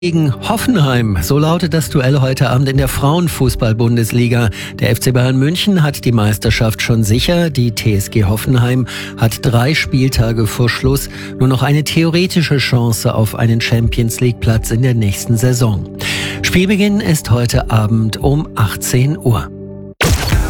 Gegen Hoffenheim. So lautet das Duell heute Abend in der Frauenfußball-Bundesliga. Der FC Bayern München hat die Meisterschaft schon sicher. Die TSG Hoffenheim hat 3 Spieltage vor Schluss nur noch eine theoretische Chance auf einen Champions-League-Platz in der nächsten Saison. Spielbeginn ist heute Abend um 18 Uhr.